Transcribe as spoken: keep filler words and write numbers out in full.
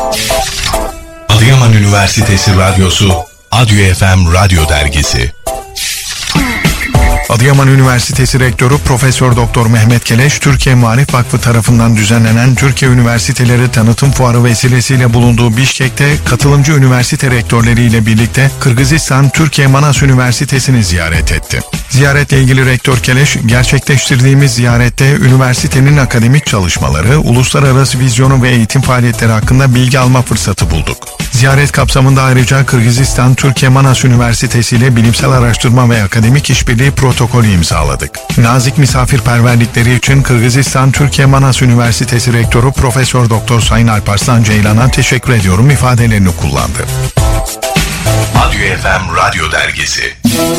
Adıyaman Üniversitesi Radyosu, Adyo F M Radyo Dergisi. Adıyaman Üniversitesi Rektörü Profesör Doktor Mehmet Keleş, Türkiye Muharip Vakfı tarafından düzenlenen Türkiye Üniversiteleri Tanıtım Fuarı vesilesiyle bulunduğu Bişkek'te katılımcı üniversite rektörleriyle birlikte Kırgızistan Türkiye Manas Üniversitesi'ni ziyaret etti. Ziyaretle ilgili Rektör Keleş, gerçekleştirdiğimiz ziyarette üniversitenin akademik çalışmaları, uluslararası vizyonu ve eğitim faaliyetleri hakkında bilgi alma fırsatı bulduk. Ziyaret kapsamında ayrıca Kırgızistan Türkiye Manas Üniversitesi ile bilimsel araştırma ve akademik işbirliği protokolü imzaladık. Nazik misafirperverlikleri için Kırgızistan Türkiye Manas Üniversitesi Rektörü Profesör Doktor Sayın Alparslan Ceylan'a teşekkür ediyorum ifadelerini kullandı. Adyo F M Radyo Dergisi.